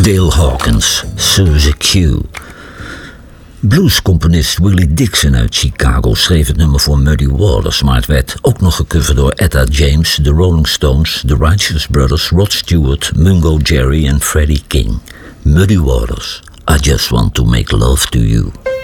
Dale Hawkins, Suzy Q. Bluescomponist Willie Dixon uit Chicago schreef het nummer voor Muddy Waters, maar het werd ook nog gecoverd door Etta James, The Rolling Stones, The Righteous Brothers, Rod Stewart, Mungo Jerry en Freddie King. Muddy Waters, I Just Want to Make Love to You.